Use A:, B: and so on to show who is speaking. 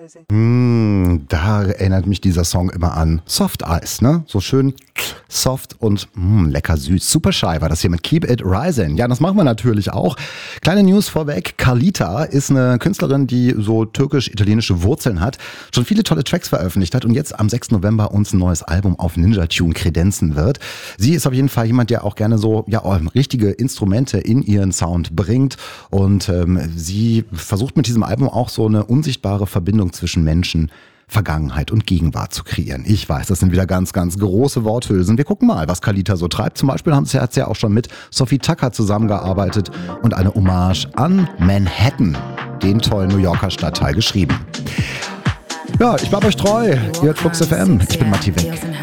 A: Da erinnert mich dieser Song immer an Soft Eis, ne? So schön soft und lecker süß. Super Shy war das hier mit Keep It Rising. Ja, das machen wir natürlich auch. Kleine News vorweg. Carlita ist eine Künstlerin, die so türkisch-italienische Wurzeln hat, schon viele tolle Tracks veröffentlicht hat und jetzt am 6. November uns ein neues Album auf Ninja Tune kredenzen wird. Sie ist auf jeden Fall jemand, der auch gerne so richtige Instrumente in ihren Sound bringt und sie versucht mit diesem Album auch so eine unsichtbare Verbindung zwischen Menschen, Vergangenheit und Gegenwart zu kreieren. Ich weiß, das sind wieder ganz, ganz große Worthülsen. Wir gucken mal, was Carlita so treibt. Zum Beispiel hat sie ja auch schon mit Sophie Tucker zusammengearbeitet und eine Hommage an Manhattan, den tollen New Yorker Stadtteil, geschrieben. Ja, ich bleib euch treu. Ihr hört Flux FM. Ich bin Matti Wenk.